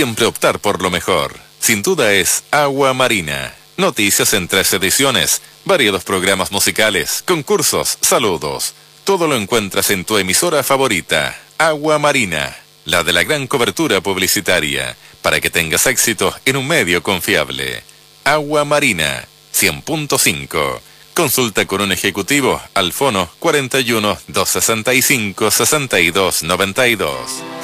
siempre optar por lo mejor. Sin duda es Agua Marina. Noticias en 3 ediciones, variados programas musicales, concursos, saludos. Todo lo encuentras en tu emisora favorita, Agua Marina, la de la gran cobertura publicitaria, para que tengas éxito en un medio confiable. Agua Marina, 100.5. Consulta con un ejecutivo al fono 41 265 62 92.